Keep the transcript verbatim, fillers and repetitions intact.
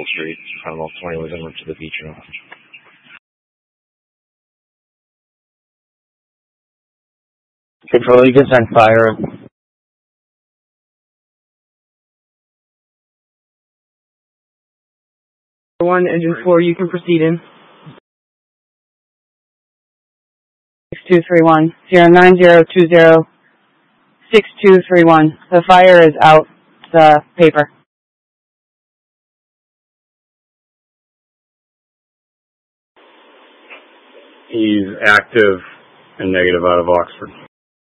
Maple Street. I don't know if twenty was in to the beach or not. Control, you can send fire. One, engine four, you can proceed in. six two three one, zero nine zero two zero, six two three one. The fire is out the paper. He's active and negative out of Oxford.